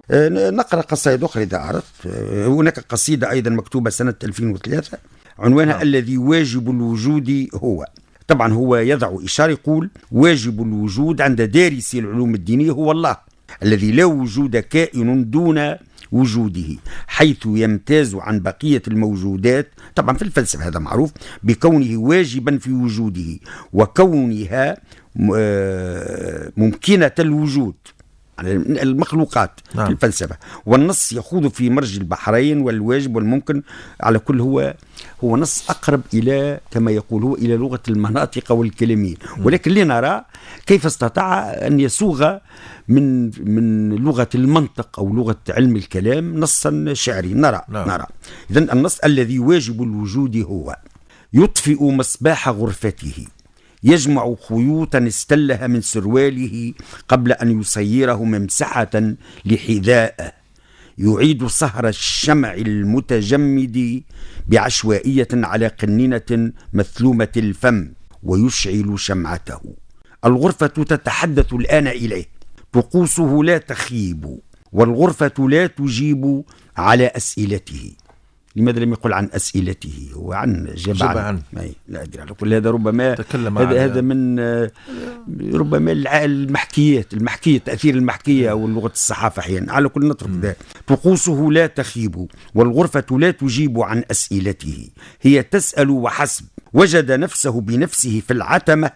نقرأ قصائد أخرى إذا أردت. هناك قصيدة أيضا مكتوبة سنة 2003 عنوانها الذي واجب الوجود هو. طبعا هو يضع إشارة يقول واجب الوجود عند دارسي العلوم الدينية هو الله الذي لا وجود كائن دون وجوده، حيث يمتاز عن بقية الموجودات طبعا في الفلسفة هذا معروف بكونه واجبا في وجوده وكونها ممكنة الوجود المخلوقات في الفلسفة. والنص يخوض في مرج البحرين والواجب والممكن على كل هو نص أقرب إلى كما يقول هو إلى لغة المناطق والكلاميين، ولكن لنرى كيف استطاع أن يسوغ من لغة المنطق أو لغة علم الكلام نصا شعري. نرى إذن النص الذي واجب الوجود هو يطفئ مصباح غرفته، يجمع خيوطا استلها من سرواله قبل أن يصيره ممسحة لحذائه، يعيد صهر الشمع المتجمد بعشوائية على قنينة مثلومة الفم ويشعل شمعته. الغرفة تتحدث الآن إليه، طقوسه لا تخيب والغرفة لا تجيب على أسئلته. لماذا لم يقل عن أسئلته؟ هو عن جاب عن لا أدري على كل هذا ربما هذا من ربما المحكية تأثير المحكية أو لغة الصحافة أحيانا. على كل نترك ذلك. طقوسه لا تخيب والغرفة لا تجيب عن أسئلته، هي تسأل وحسب. وجد نفسه بنفسه في العتمة،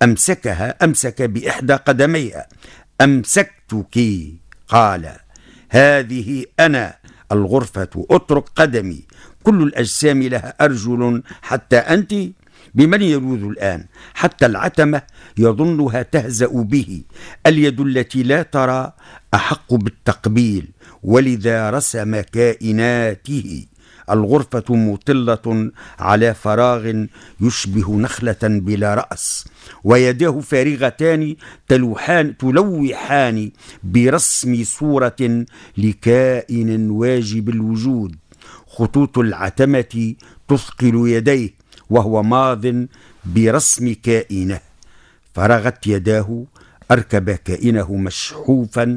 أمسك بإحدى قدميها. أمسكتك قال هذه أنا الغرفة أترك قدمي، كل الأجسام لها أرجل حتى أنت بمن يلوذ الآن، حتى العتمة يظنها تهزأ به، اليد التي لا ترى أحق بالتقبيل، ولذا رسم كائناته. الغرفة مطلة على فراغ يشبه نخلة بلا رأس، ويداه فارغتان تلوحان برسم صورة لكائن واجب الوجود. خطوط العتمة تثقل يديه وهو ماض برسم كائنه. فرغت يداه أركب كائنه مشحوفا،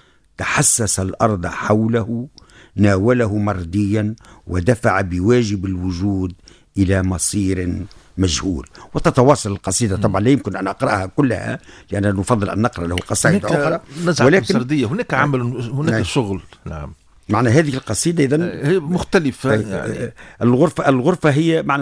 تحسس الأرض حوله، ناوله مرديا، ودفع بواجب الوجود إلى مصير مجهول. وتتواصل القصيدة. طبعا لا يمكن أن أقرأها كلها لأننا نفضل أن نقرأ له قصائد أخرى، ولكن هناك عمل هناك شغل. نعم، معنى هذه القصيدة إذن هي مختلفة. يعني الغرفة هي معنى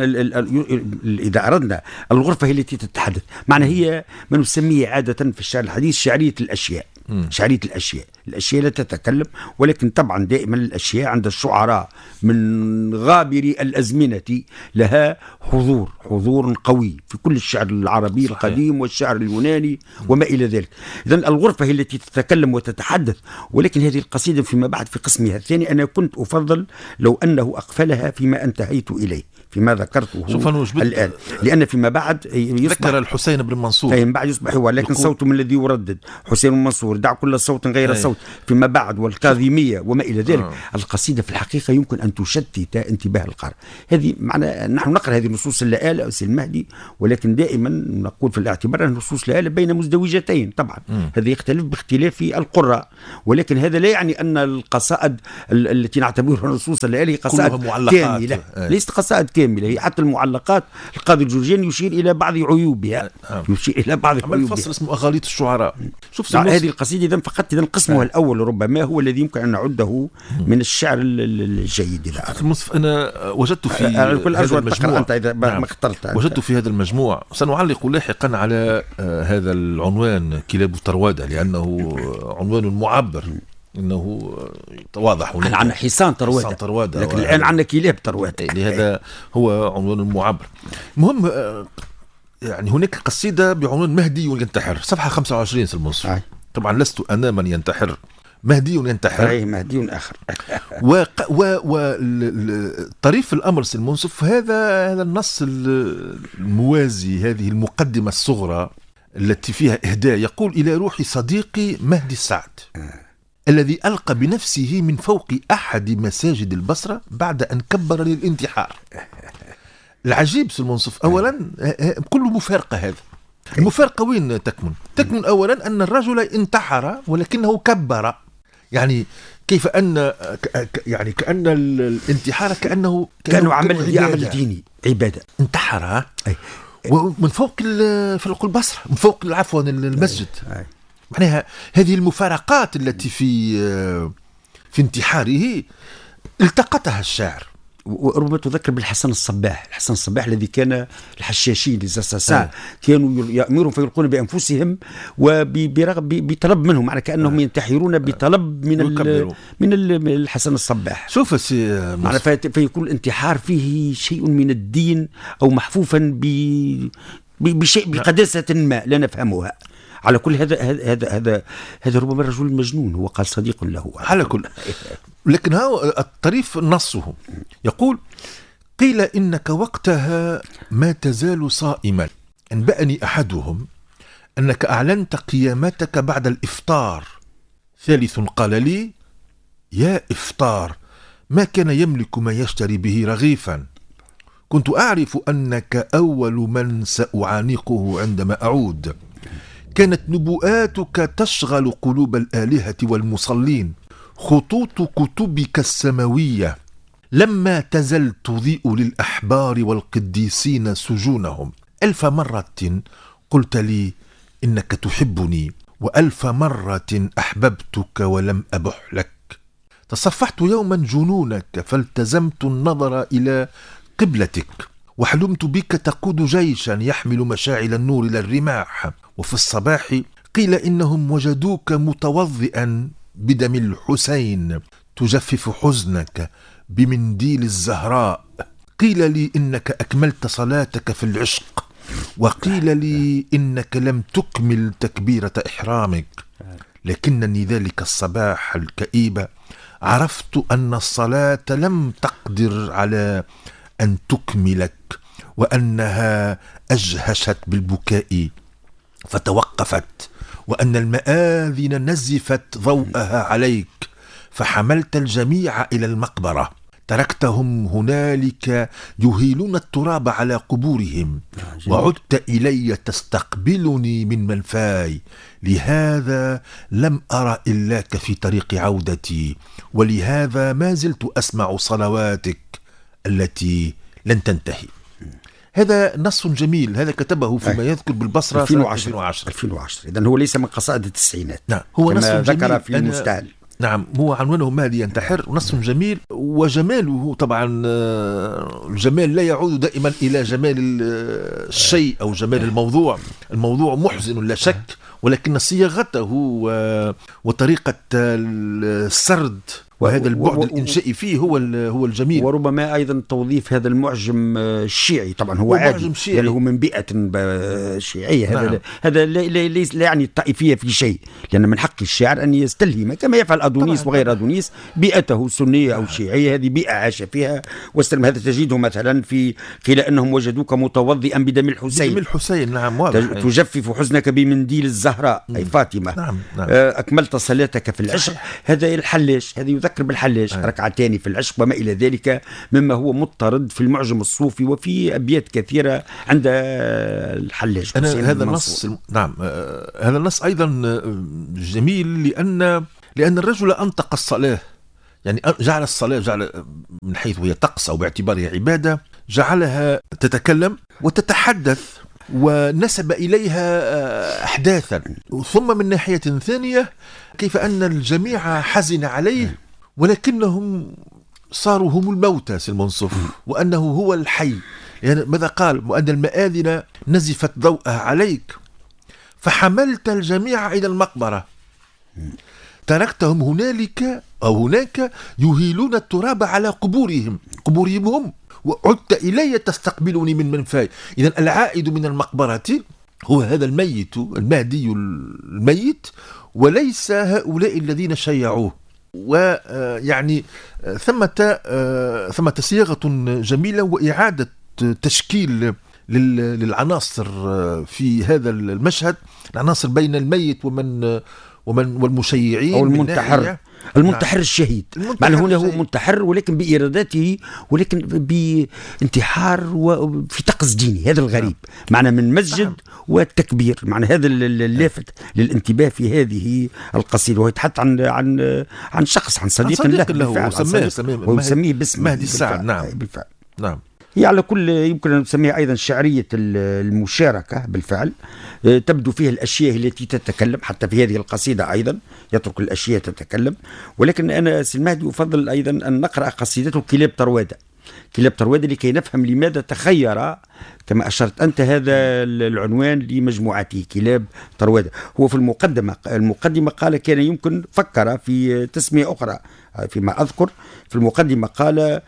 إذا أردنا الغرفة هي التي تتحدث، معنى هي ما نسميه عادة في الشعر الحديث شعرية الأشياء. شعرية الأشياء لا تتكلم، ولكن طبعا دائما الأشياء عند الشعراء من غابر الأزمنة لها حضور قوي في كل الشعر العربي القديم والشعر اليوناني وما إلى ذلك. إذن الغرفة هي التي تتكلم وتتحدث. ولكن هذه القصيدة فيما بعد في قسمها الثاني أنا كنت أفضل لو أنه أقفلها فيما انتهيت إليه، فيما ذكرته الآن، لأن فيما بعد ذكر الحسين بن منصور فيما بعد يصبح هو، لكن صوت من الذي يردد حسين بن منصور، دع كل صوت غير صوت فيما بعد، والكاظمية وما إلى ذلك. القصيدة في الحقيقة يمكن أن تشتت انتباه القارئ. هذه معنى نحن نقرأ هذه النصوص اللآلة أو المهدي، ولكن دائما نقول في الاعتبار أن النصوص اللآلة بين مزدوجتين. طبعا هذا يختلف باختلاف القراء، ولكن هذا لا يعني أن القصائد التي نعتبرها نصوص اللآلة هي قصائد كاملة. ليست قصائد كاملة، هي حتى المعلقات القاضي الجرجاني يشير إلى بعض عيوبها. الفصل اسمه أغاليط الشعراء. شوف هذه القصيدة إذا فقط قسمها الأول ربما هو الذي يمكن أن نعده من الشعر الجيد. أنا وجدت في هذا المجموع ما اخترت وجدت في هذا المجموع، سنعلق لاحقا على هذا العنوان كلاب طروادة لأنه عنوان معبر، إنه واضح. عن حصان طروادة، لكن الآن عندنا كلاب طروادة، لهذا هو عنوان معبر. مهم يعني هناك قصيدة بعنوان مهدي ينتحر، صفحة 25 المنصور. طبعا لست أنا من ينتحر، مهدي ينتحر، مهدي آخر. طريف الأمر المنصف هذا النص الموازي، هذه المقدمة الصغرى التي فيها إهداء، يقول إلى روح صديقي مهدي السعد الذي ألقى بنفسه من فوق أحد مساجد البصرة بعد أن كبر للانتحار. العجيب المنصف أولا كل مفارقة. هذا المفارقة وين تكمن أولا أن الرجل انتحر ولكنه كبر، يعني كيف أن يعني كأن الانتحار كأنه عمل ديني، عبادة. انتحر ومن فوق البصرة، من فوق عفوا المسجد. معناها هذه المفارقات التي في انتحاره التقطها الشاعر. وربما تذكر بالحسن الصباح. الحسن الصباح الذي كان الحشاشين كانوا يأمرون فيلقون بأنفسهم وبطلب منهم، معنى كأنهم ينتحرون بطلب من الحسن الصباح. شوف فيكون الانتحار فيه شيء من الدين أو محفوفا بشيء بقداسة ما لا نفهمها. على كل هذا ربما الرجل المجنون، هو قال صديق له على كل. لكن الطريف نصه يقول: قيل إنك وقتها ما تزال صائما، أنبأني أحدهم أنك أعلنت قيامتك بعد الإفطار. ثالث قال لي: يا إفطار، ما كان يملك ما يشتري به رغيفا. كنت أعرف أنك أول من سأعانقه عندما أعود. كانت نبوءاتك تشغل قلوب الآلهة والمصلين. خطوط كتبك السماوية لما تزل تضيء للأحبار والقديسين سجونهم. 1000 مرة قلت لي إنك تحبني، و1000 مرة أحببتك ولم أبح لك. تصفحت يوما جنونك فالتزمت النظر إلى قبلتك، وحلمت بك تقود جيشا يحمل مشاعل النور إلى الرماح. وفي الصباح قيل إنهم وجدوك متوضئا بدم الحسين تجفف حزنك بمنديل الزهراء. قيل لي إنك أكملت صلاتك في العشق، وقيل لي إنك لم تكمل تكبيرة إحرامك. لكنني ذلك الصباح الكئيب عرفت أن الصلاة لم تقدر على أن تكملك، وأنها أجهشت بالبكاء فتوقفت، وأن المآذن نزفت ضوءها عليك، فحملت الجميع إلى المقبرة. تركتهم هنالك يهيلون التراب على قبورهم، وعدت إلي تستقبلني من منفاي. لهذا لم أرى إلاك في طريق عودتي، ولهذا ما زلت أسمع صلواتك التي لن تنتهي. هذا نص جميل، هذا كتبه فيما يذكر بالبصرة 2010. إذن هو ليس من قصائد التسعينات. نعم، هو نص جميل ذكر في المستهل. نعم، هو عنوانه ماذا ينتحر، نص جميل. وجماله طبعا الجمال لا يعود دائما إلى جمال الشيء أو جمال الموضوع. الموضوع محزن لا شك، ولكن صياغته وطريقة السرد وهذا البعد الإنشائي فيه هو الجميل. وربما أيضا توظيف هذا المعجم الشيعي، طبعا هو عادي لأنه هو من بيئة شيعية. نعم. هذا لا يعني الطائفية في شيء، لأن من حق الشاعر أن يستلهم كما يفعل أدونيس طبعاً. وغير أدونيس بيئته سنية أو شيعية، هذه بيئة عاش فيها واستلم. هذا تجده مثلا في قيل أنهم وجدوك متوضئا بدم الحسين. نعم، واضح. تجفف حزنك بمنديل الزهراء أي فاطمة. نعم. أكملت صلاتك في العشق. هذا الحلاج، هذا يذكر بالحلاج، ركعتان في العشق وما إلى ذلك مما هو مضطرد في المعجم الصوفي وفي أبيات كثيرة عند الحلاج. هذا النص هذا النص أيضا جميل لأن الرجل أنطق الصلاة، يعني جعل الصلاة من حيث هي طقس أو باعتبارها عبادة، جعلها تتكلم وتتحدث ونسب إليها أحداثا. ثم من ناحية ثانية كيف أن الجميع حزن عليه، ولكنهم صاروا هم الموتى المنصف، وأنه هو الحي. يعني ماذا قال؟ وأن المآذن نزفت ضوءها عليك، فحملت الجميع إلى المقبرة. تركتهم هنالك أو هناك يهيلون التراب على قبورهم هم، وعدت إلي تستقبلني من منفاي. إذن العائد من المقبرة هو هذا المهدي الميت، وليس هؤلاء الذين شيعوه. ويعني ثمة صياغة جميلة وإعادة تشكيل للعناصر في هذا المشهد، العناصر بين الميت والمشيعين أو المنتحر المنتحر الشهيد. معنى هنا هو منتحر ولكن بإرادته، ولكن بانتحار وفي طقس ديني. هذا الغريب. معنى من مسجد والتكبير. معنى هذا اللافت للانتباه في هذه القصيدة، وهو يتحدث عن شخص، عن صديق له ويسميه باسم مهدي السعد. نعم بالفعل. نعم. هي على كل يمكن أن نسميها أيضا شعرية المشاركة بالفعل. تبدو فيها الأشياء التي تتكلم، حتى في هذه القصيدة أيضا يترك الأشياء تتكلم. ولكن أنا سي المهدي أفضل أيضا أن نقرأ قصيدته كلاب طروادة. كلاب طروادة لكي نفهم لماذا تخير كما أشرت أنت هذا العنوان لمجموعته كلاب طروادة. هو في المقدمة قال كان يمكن فكر في تسمية أخرى. فيما أذكر في المقدمة قال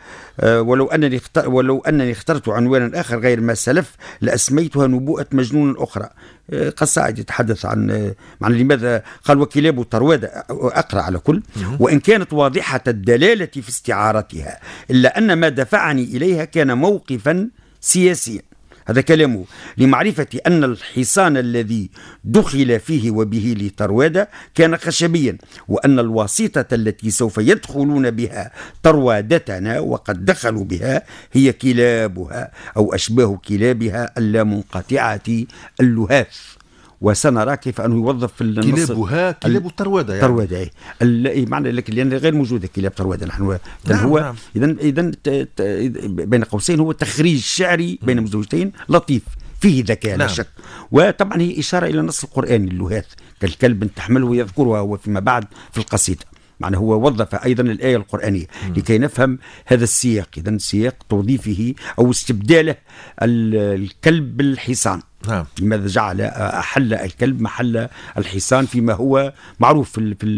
ولو أنني اخترت عنوانا آخر غير ما سلف لأسميتها نبوءة مجنون أخرى. قصائد يتحدث عن لماذا قال وكلاب طروادة. أقرأ على كل. وإن كانت واضحة الدلالة في استعارتها، إلا أن ما دفعني إليها كان موقفا سياسيا. هذا كلامه. لمعرفة أن الحصان الذي دخل فيه وبه لطروادة كان خشبيا، وأن الواسطة التي سوف يدخلون بها طروادتنا وقد دخلوا بها هي كلابها أو أشباه كلابها اللامنقطعة اللهاث. وسنرى كيف أنه يوظف في النص كلاب الطروادة يعني. طروادة معنى لكن لأن غير موجودة كلاب طروادة. نحن هو إذن بين قوسين هو تخريج شعري بين مزوجتين لطيف فيه ذكاء لا شك. وطبعا هي إشارة إلى النص القرآني اللهاث كالكلب تحمله يذكرها وفيما بعد في القصيدة. معنى هو وظف أيضا الآية القرآنية لكي نفهم هذا السياق. إذن سياق توظيفه أو استبداله الكلب بالحصان. لماذا جعل أحل الكلب محل الحصان فيما هو معروف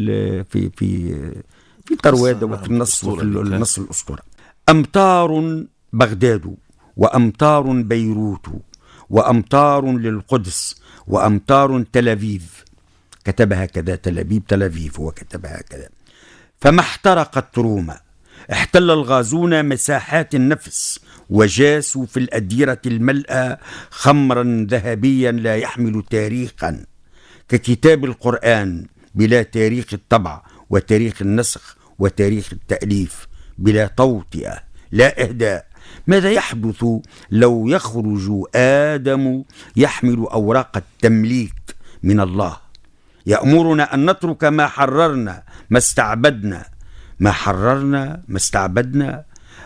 في طروادة وفي النص الأسطورة. أمطار بغداد وأمطار بيروت وأمطار للقدس وأمطار تل أبيب. كتبها كذا تل أبيب وكتبها كذا. فما احترقت روما، احتل الغازون مساحات النفس وجاسوا في الأديرة الملأى خمرا ذهبيا لا يحمل تاريخا ككتاب القرآن بلا تاريخ الطبع وتاريخ النسخ وتاريخ التأليف، بلا توطئة لا إهداء. ماذا يحدث لو يخرج آدم يحمل أوراق التمليك من الله يأمرنا أن نترك ما حررنا ما استعبدنا، ما حررنا ما استعبدنا.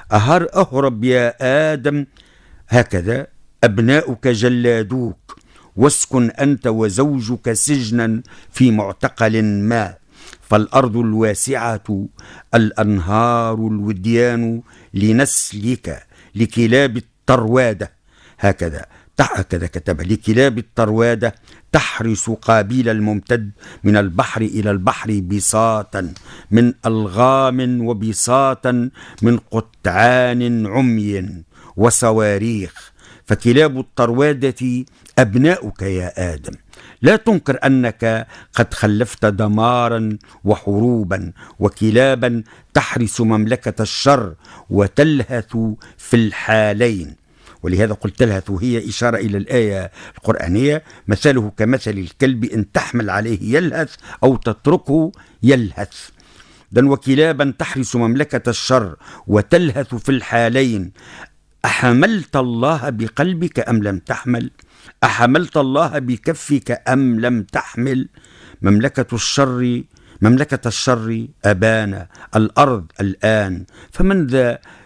أهرب يا آدم هكذا أبناؤك جلادوك، واسكن أنت وزوجك سجنا في معتقل ما، فالأرض الواسعة الأنهار الوديان لنسلك لكلاب الطروادة. هكذا كتب لكلاب الطروادة تحرس قابيل الممتد من البحر إلى البحر بساطا من ألغام وبساطا من قطعان عمي وصواريخ، فكلاب الطروادة أبناؤك يا آدم. لا تنكر أنك قد خلفت دمارا وحروبا وكلابا تحرس مملكة الشر وتلهث في الحالين. ولهذا قلت تلهث هي إشارة إلى الآية القرآنية مثله كمثل الكلب إن تحمل عليه يلهث أو تتركه يلهث. وكلابا تحرس مملكة الشر وتلهث في الحالين. أحملت الله بقلبك أم لم تحمل؟ أحملت الله بكفك أم لم تحمل؟ مملكة الشر أبانا الأرض الآن، فمن ذا